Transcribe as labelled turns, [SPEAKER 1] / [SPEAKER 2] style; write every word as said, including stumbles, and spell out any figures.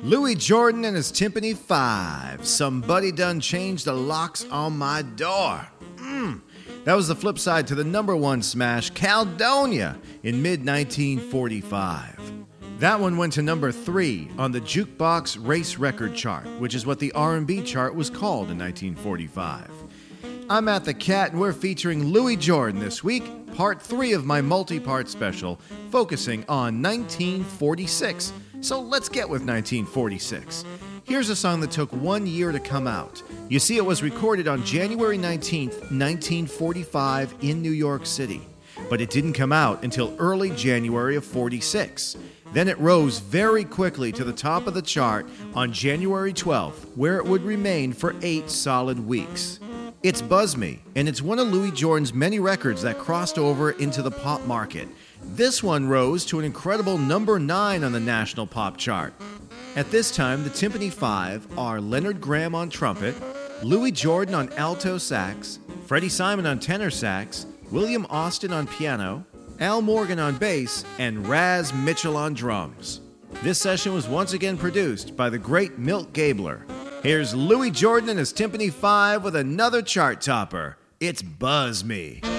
[SPEAKER 1] Louis Jordan and his Timpani five. Somebody done changed the locks on my door. Mmm. That was the flip side to the number one smash, Caledonia, in mid nineteen forty-five. That one went to number three on the Jukebox Race Record Chart, which is what the R and B chart was called in nineteen forty-five. I'm At the Cat, and we're featuring Louis Jordan this week, part three of my multi-part special, focusing on nineteen forty-six. So let's get with nineteen forty-six. Here's a song that took one year to come out. You see, it was recorded on January nineteenth, nineteen forty-five in New York City. But it didn't come out until early January of forty-six. Then it rose very quickly to the top of the chart on January twelfth, where it would remain for eight solid weeks. It's Buzz Me, and it's one of Louis Jordan's many records that crossed over into the pop market. This one rose to an incredible number nine on the national pop chart. At this time, the Timpani five are Leonard Graham on trumpet, Louis Jordan on alto sax, Freddie Simon on tenor sax, William Austin on piano, Al Morgan on bass, and Raz Mitchell on drums. This session was once again produced by the great Milt Gabler. Here's Louis Jordan and his Timpani five with another chart topper. It's Buzz Me.